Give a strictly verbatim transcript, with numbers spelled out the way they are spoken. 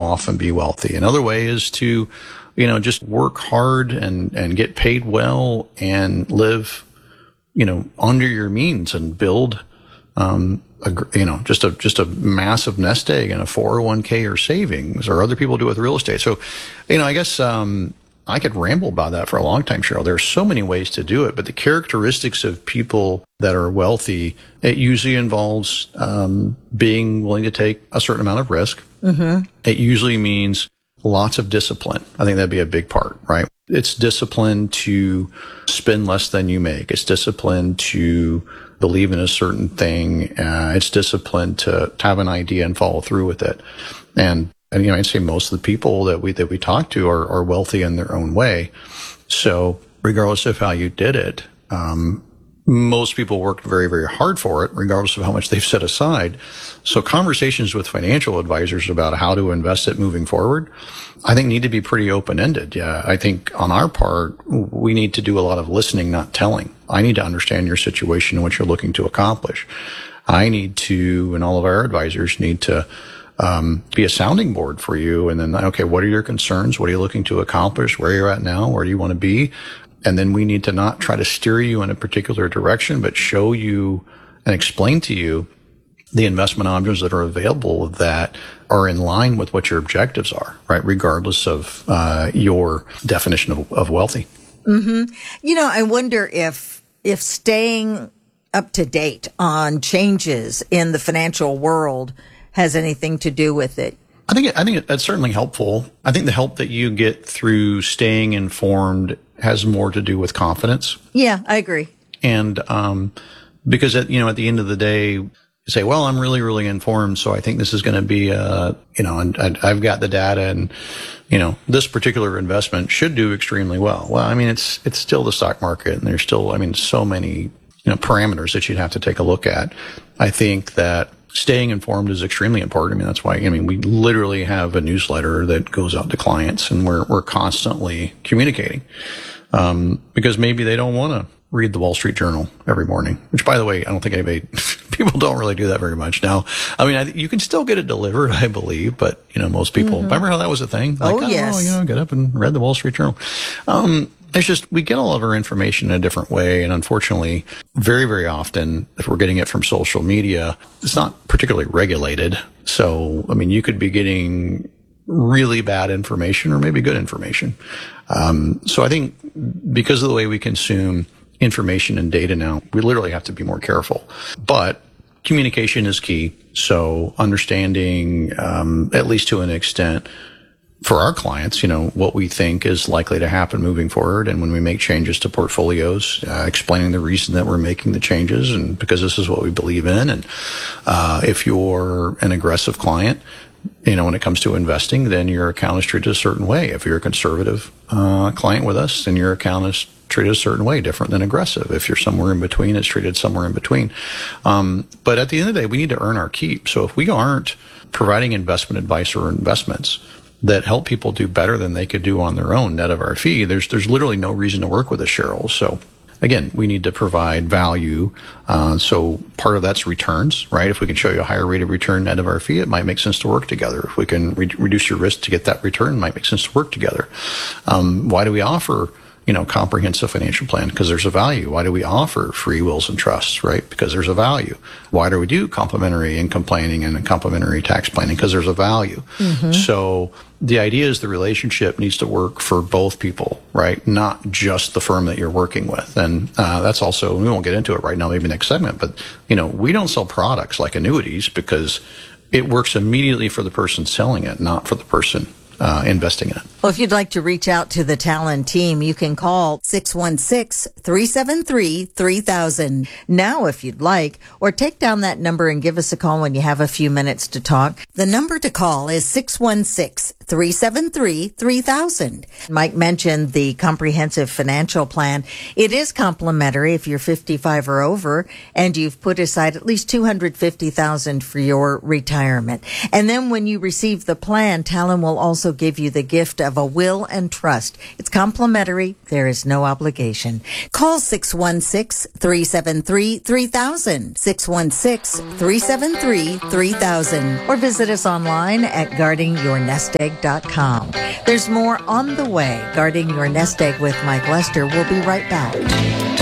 off and be wealthy. Another way is to, you know, just work hard and, and get paid well and live, you know, under your means and build, um, a, you know, just a, just a massive nest egg in a four oh one k or savings, or other people do with real estate. So, you know, I guess, um, I could ramble about that for a long time, Cheryl. There are so many ways to do it, but the characteristics of people that are wealthy, it usually involves, um, being willing to take a certain amount of risk. Mm-hmm. It usually means lots of discipline. I think that'd be a big part, right? It's discipline to spend less than you make. It's discipline to believe in a certain thing. Uh, it's discipline to, to have an idea and follow through with it. And, and, you know, I'd say most of the people that we, that we talk to are, are wealthy in their own way. So regardless of how you did it, um, most people worked very, very hard for it, regardless of how much they've set aside. So conversations with financial advisors about how to invest it moving forward, I think need to be pretty open-ended. Yeah, I think on our part, we need to do a lot of listening, not telling. I need to understand your situation and what you're looking to accomplish. I need to, and all of our advisors need to, um, be a sounding board for you. And then, okay, what are your concerns? What are you looking to accomplish? Where you're at now? Where do you want to be? And then we need to not try to steer you in a particular direction, but show you and explain to you the investment options that are available that are in line with what your objectives are, right? Regardless of uh, your definition of, of wealthy. Mm-hmm. You know, I wonder if if staying up to date on changes in the financial world has anything to do with it. I think it, I think it, that's certainly helpful. I think the help that you get through staying informed has more to do with confidence. Yeah, I agree. And um, because at, you know, at the end of the day, you say, well, I'm really, really informed, so I think this is going to be, uh, you know, and, and I've got the data, and you know, this particular investment should do extremely well. Well, I mean, it's it's still the stock market, and there's still, I mean, so many, you know, parameters that you'd have to take a look at. I think that staying informed is extremely important. I mean, that's why, I mean, we literally have a newsletter that goes out to clients, and we're, we're constantly communicating. Um, because maybe they don't want to read the Wall Street Journal every morning, which, by the way, I don't think anybody, people don't really do that very much now. I mean, I, you can still get it delivered, I believe, but, you know, most people, mm-hmm. remember how that was a thing? Like, oh, yes. Oh, you know, get up and read the Wall Street Journal. Um, It's just, we get all of our information in a different way. And unfortunately, very, very often, if we're getting it from social media, it's not particularly regulated. So, I mean, you could be getting really bad information or maybe good information. Um, so I think because of the way we consume information and data now, we literally have to be more careful. But communication is key. So understanding, um, at least to an extent, for our clients, you know, what we think is likely to happen moving forward. And when we make changes to portfolios, uh, explaining the reason that we're making the changes, and because this is what we believe in. And, uh, if you're an aggressive client, you know, when it comes to investing, then your account is treated a certain way. If you're a conservative, uh, client with us, then your account is treated a certain way, different than aggressive. If you're somewhere in between, it's treated somewhere in between. Um, but at the end of the day, we need to earn our keep. So if we aren't providing investment advice or investments that help people do better than they could do on their own net of our fee, there's there's literally no reason to work with us, Cheryl. So again, we need to provide value. Uh, so part of that's returns, right? If we can show you a higher rate of return net of our fee, it might make sense to work together. If we can re- reduce your risk to get that return, it might make sense to work together. Um, why do we offer, you know, comprehensive financial plan? Because there's a value. Why do we offer free wills and trusts, right? Because there's a value. Why do we do complementary income planning and complementary tax planning? Because there's a value. Mm-hmm. So the idea is the relationship needs to work for both people, right? Not just the firm that you're working with. And uh, that's also, we won't get into it right now, maybe next segment, but, you know, we don't sell products like annuities because it works immediately for the person selling it, not for the person Uh, investing in it. Well, if you'd like to reach out to the Talon team, you can call six one six, three seven three, three thousand now if you'd like, or take down that number and give us a call when you have a few minutes to talk. The number to call is six one six, three seven three, three thousand. Mike mentioned the comprehensive financial plan. It is complimentary if you're fifty-five or over and you've put aside at least two hundred fifty thousand dollars for your retirement. And then when you receive the plan, Talon will also give you the gift of a will and trust. It's complimentary. There is no obligation. Call six one six, three seven three, three thousand, six one six, three seven three, three thousand, or visit us online at guarding your nest egg dot com. There's more on the way. Guarding Your Nest Egg with Mike Lester. We'll be right back.